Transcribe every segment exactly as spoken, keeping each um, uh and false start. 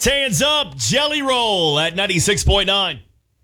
Hands up, Jelly Roll at ninety-six point nine.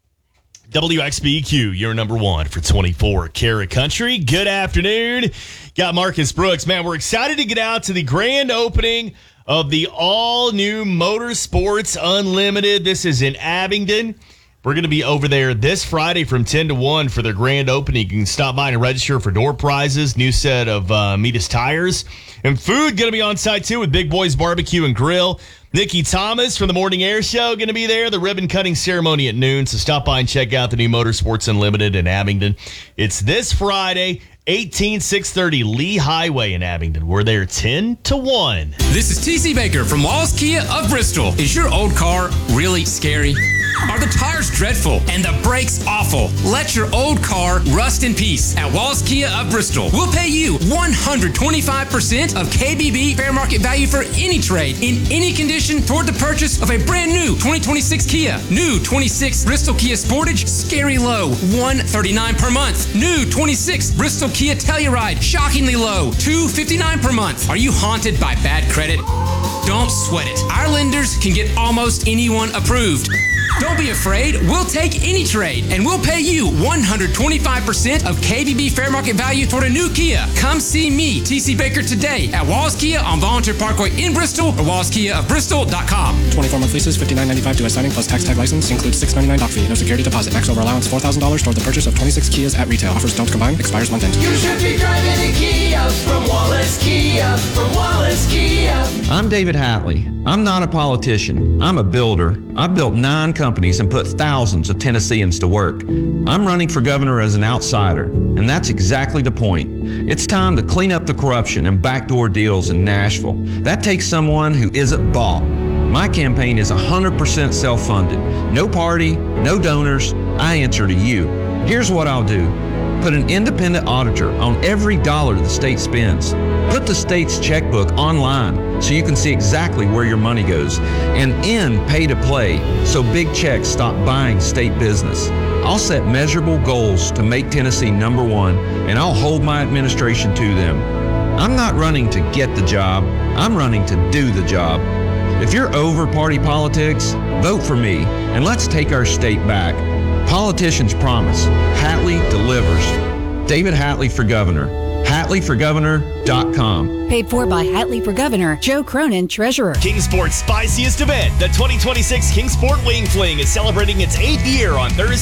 W X B Q, your number one for twenty-four karat country. Good afternoon. Got Marcus Brooks. Man, we're excited to get out to the grand opening of the all-new Motorsports Unlimited. This is in Abingdon. We're going to be over there this Friday from ten to one for their grand opening. You can stop by and register for door prizes, new set of uh, Mitas tires, and food going to be on site too with Big Boys Barbecue and Grill. Nikki Thomas from the Morning Air Show going to be there. The ribbon cutting ceremony at noon. So stop by and check out the new Motorsports Unlimited in Abingdon. It's this Friday, eighteen six thirty Lee Highway in Abingdon. We're there ten to one. This is T C Baker from Wallace Kia of Bristol. Is your old car really scary? Are the tires dreadful and the brakes awful? Let your old car rust in peace at Wallace Kia of Bristol. We'll pay you one hundred twenty-five percent of K B B fair market value for any trade in any condition toward the purchase of a brand new twenty twenty-six Kia. New twenty-six Bristol Kia Sportage, scary low, one hundred thirty-nine dollars per month. New twenty-six Bristol Kia Telluride, shockingly low, two hundred fifty-nine dollars per month. Are you haunted by bad credit? Don't sweat it. Our lenders can get almost anyone approved. Don't be afraid. We'll take any trade, and we'll pay you one hundred twenty-five percent of K B B fair market value toward a new Kia. Come see me, T C Baker, today at Wallace Kia on Volunteer Parkway in Bristol or wallace kia of bristol dot com. twenty-four month leases, fifty-nine ninety-five due at signing plus tax tag license. Includes six ninety-nine doc fee. No security deposit. Max over allowance four thousand dollars toward the purchase of twenty-six Kias at retail. Offers don't combine. Expires month end. You should be driving a Kia from Wallace Kia. From Wallace Kia. I'm David Hatley. I'm not a politician. I'm a builder. I've built nine companies and put thousands of Tennesseans to work. I'm running for governor as an outsider, and that's exactly the point. It's time to clean up the corruption and backdoor deals in Nashville. That takes someone who isn't bought. My campaign is one hundred percent self-funded. No party, no donors. I answer to you. Here's what I'll do. Put an independent auditor on every dollar the state spends. Put the state's checkbook online so you can see exactly where your money goes. And end pay to play so big checks stop buying state business. I'll set measurable goals to make Tennessee number one, and I'll hold my administration to them. I'm not running to get the job. I'm running to do the job. If you're over party politics, vote for me, and let's take our state back. Politicians promise. Hatley delivers. David Hatley for governor. Hatley for governor dot com. Paid for by Hatley for Governor, Joe Cronin, Treasurer. Kingsport's spiciest event, the twenty twenty-six Kingsport Wing Fling, is celebrating its eighth year on Thursday.